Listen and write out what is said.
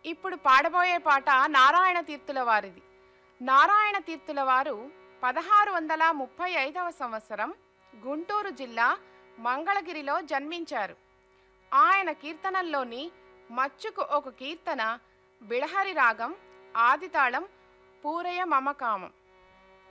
ఇప్పుడు పాడబోయే పాట నారాయణ తీర్థుల వారిది. నారాయణ తీర్థుల వారు 1635వ సంవత్సరం గుంటూరు జిల్లా మంగళగిరిలో జన్మించారు. ఆయన కీర్తనల్లోని మచ్చుకు ఒక కీర్తన బిళహరి రాగం, ఆదితాళం పూరయ మమకామం.